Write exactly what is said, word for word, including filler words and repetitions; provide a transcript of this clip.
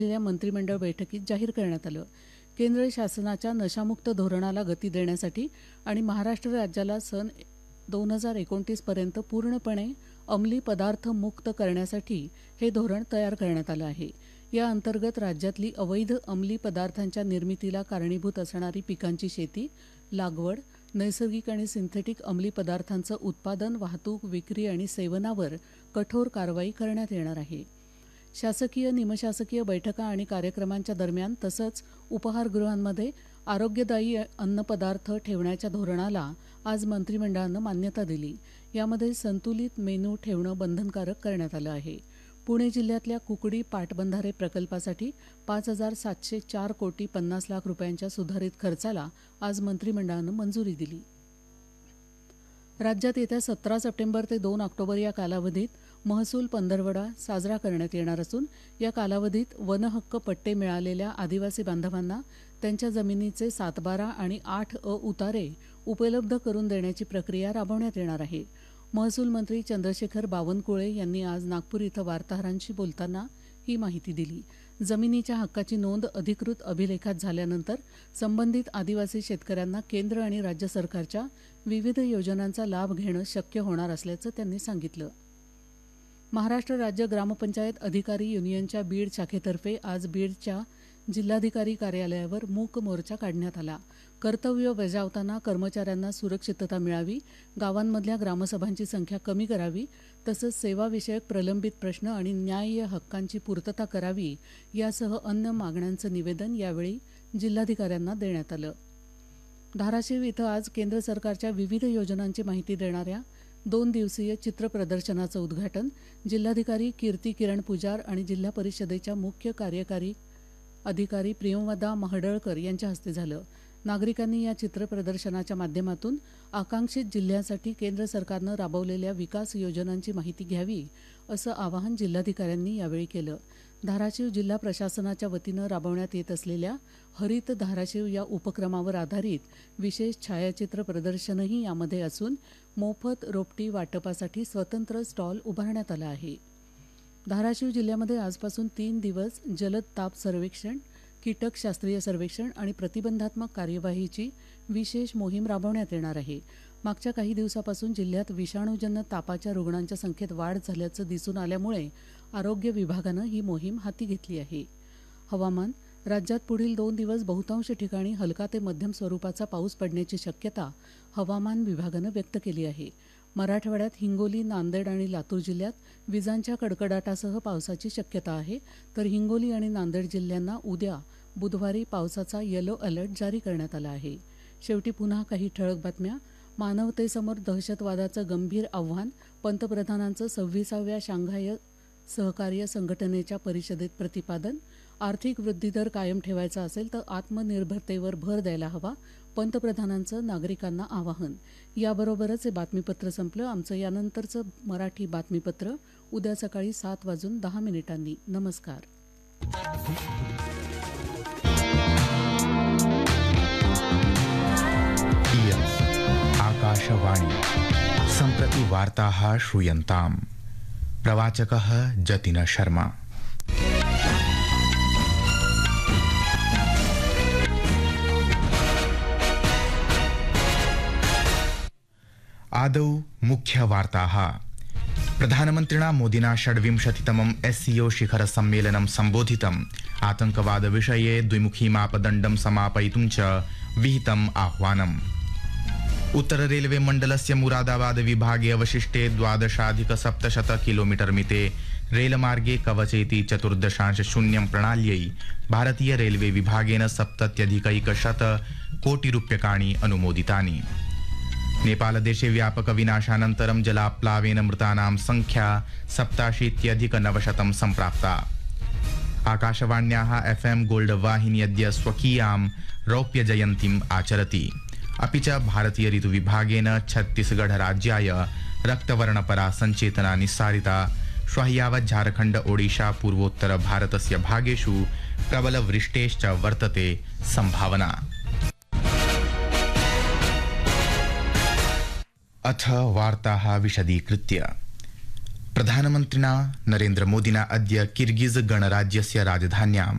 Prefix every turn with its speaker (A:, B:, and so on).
A: झालेल्या मंत्रिमंडळ बैठकीत जाहीर करण्यात आलं. केंद्र शासनाच्या नशामुक्त धोरणाला गती देण्यासाठी आणि महाराष्ट्र राज्याला सन दोन हजार एकोणतीस पर्यंत पूर्णपणे अंमली पदार्थ मुक्त करण्यासाठी हे धोरण तयार करण्यात आलं आहे. या अंतर्गत राज्यातली अवैध अंमली पदार्थांच्या निर्मितीला कारणीभूत असणारी पिकांची शेती, लागवड, नैसर्गिक आणि सिंथेटिक अंमली पदार्थांचं उत्पादन, वाहतूक, विक्री आणि सेवनावर कठोर कारवाई करण्यात येणार आहे. शासकीय, निमशासकीय बैठका आणि कार्यक्रमांच्या दरम्यान तसंच उपाहारगृहांमध्ये आरोग्यदायी अन्नपदार्थ ठेवण्याच्या धोरणाला आज मंत्रिमंडळानं मान्यता दिली. यामध्ये संतुलित मेनू ठेवणं बंधनकारक करण्यात आलं आहे. पुणे जिल्ह्यातल्या कुकडी पाटबंधारे प्रकल्पासाठी पाच हजार सातशे चार कोटी पन्नास लाख रुपयांच्या सुधारित खर्चाला आज मंत्रिमंडळानं मंजुरी दिली. राज्यात येत्या सतरा सप्टेंबर ते दोन ऑक्टोबर या कालावधीत महसूल पंधरवडा साजरा करण्यात येणार असून या कालावधीत वनहक्क पट्टे मिळालेल्या आदिवासी बांधवांना त्यांच्या जमिनीचे सातबारा आणि आठ अ उतारे उपलब्ध करून देण्याची प्रक्रिया राबवण्यात येणार आहे. महसूल मंत्री चंद्रशेखर बावनकुळे यांनी आज नागपूर इथं वार्ताहरांशी बोलताना ही माहिती दिली. जमिनीच्या हक्काची नोंद अधिकृत अभिलेखात झाल्यानंतर संबंधित आदिवासी शेतकऱ्यांना केंद्र आणि राज्य सरकारच्या विविध योजनांचा लाभ घेणं शक्य होणार असल्याचं त्यांनी सांगितलं. महाराष्ट्र राज्य ग्रामपंचायत अधिकारी युनियनच्या बीड शाखेतर्फे आज बीडच्या जिल्हाधिकारी कार्यालयावर मूक मोर्चा काढण्यात आला. कर्तव्य बजावताना कर्मचाऱ्यांना सुरक्षितता मिळावी, गावांमधल्या ग्रामसभांची संख्या कमी करावी, तसंच सेवाविषयक प्रलंबित प्रश्न आणि न्याय्य हक्कांची पूर्तता करावी यासह अन्य मागण्यांचं निवेदन यावेळी जिल्हाधिकाऱ्यांना देण्यात आलं. धाराशिव इथं आज केंद्र सरकारच्या विविध योजनांची माहिती देणाऱ्या दोन दिवसीय चित्र प्रदर्शनाचं उद्घाटन जिल्हाधिकारी कीर्ती किरण पुजार आणि जिल्हा परिषदेच्या मुख्य कार्यकारी अधिकारी प्रियंवदा महडळकर यांच्या हस्ते झालं. नागरिकांनी या चित्र प्रदर्शनाच्या माध्यमातून आकांक्षित जिल्ह्यासाठी केंद्र सरकारनं राबवलेल्या विकास योजनांची माहिती घ्यावी असं आवाहन जिल्हाधिकाऱ्यांनी यावेळी केलं. धाराशिव जिल्हा प्रशासनाच्या वतीनं राबवण्यात येत असलेल्या हरित धाराशिव या उपक्रमावर आधारित विशेष छायाचित्र प्रदर्शनही यामध्ये असून मोफत रोपटी वाटपासाठी स्वतंत्र स्टॉल उभारण्यात आला आहे. धाराशिव जिल्ह्यामध्ये आजपासून तीन दिवस जलद ताप सर्वेक्षण, कीटक शास्त्रीय सर्वेक्षण आणि प्रतिबंधात्मक कार्यवाहीची विशेष मोहीम राबवण्यात येणार आहे. मागच्या काही दिवसापासून जिल्ह्यात विषाणूजन्य तापाच्या रुग्णांच्या संख्येत वाढ झाल्याचं दिसून आल्यामुळे आरोग्य विभागानं ही मोहीम हाती घेतली आहे. हवामान. राज्यात पुढील दोन दिवस बहुतांश ठिकाणी हलका ते मध्यम स्वरूपाचा पाऊस पडण्याची शक्यता हवामान विभागानं व्यक्त केली आहे. मराठवाड्यात हिंगोली, नांदेड आणि लातूर जिल्ह्यात विजांच्या कडकडाटासह पावसाची शक्यता आहे, तर हिंगोली आणि नांदेड जिल्ह्यांना उद्या बुधवारी पावसाचा येलो अलर्ट जारी करण्यात आला आहे. शेवटी पुन्हा काही ठळक बातम्या. मानवतेसमोर दहशतवादाचं गंभीर आव्हान, पंतप्रधानांचं सव्वीसाव्या शांघाय सहकार्य संघटनेच्या परिषदेत प्रतिपादन. आर्थिक वृद्धिदर कायम ठेवायचा असेल तर आत्मनिर्भरतेवर भर द्यायला हवा, पंतप्रधानांचं नागरिकांना आवाहन. याबरोबरच हे बातमीपत्र संपलं. आमचं यानंतरचं मराठी बातमीपत्र उद्या सकाळी सात वाजून दहा मिनिटांनी. नमस्कार.
B: आकाशवाणी. सम्प्रति वार्ताः श्रूयन्ताम्. प्रवाचकः जतिन शर्मा. आदौ मुख्यवार्ताः. प्रधानमन्त्रिणा मोदिना षड्विंशतितमम् एससीओ शिखर सम्मेलनं सम्बोधितम्. आतङ्कवादविषये द्विमुखी मापदण्डं समापयितुं च विहितम् आह्वानम्. उत्तररेलवे मण्डलस्य मुरादाबाद विभागे अवशिष्टे द्वादशाधिक सप्तशत किलोमीटर मिते रेलमार्गे कवचेति चतुर्दशांश शून्यं प्रणाल्यै भारतीय रेलवे विभागेन सप्तत्यधिकैकशत कोटिरूप्यकाणि अनुमोदितानि. नेपालदेशे व्यापक विनाशानन्तरं जलाप्लावेन मृतानां संख्या सप्ताशीत्यधिक नवशतं सम्प्राप्ता. आकाशवाण्याः एफएम गोल्ड वाहिनी अद्य स्वकीयां रौप्यजयन्तीम् आचरति. अपि च भारतीय ऋतुविभागेन छत्तीसगढ़ राज्याय रक्तवर्णपरा सञ्चेतना निस्सारिता. श्वः यावत् झारखण्ड, ओडिशा, पूर्वोत्तर भारतस्य भागेषु प्रबलवृष्टेश्च वर्तते सम्भावना. अथ वार्ताः विशदीकृत्य. प्रधानमन्त्रिणा नरेन्द्रमोदिना अद्य किर्गिज़ गणराज्यस्य राजधान्यां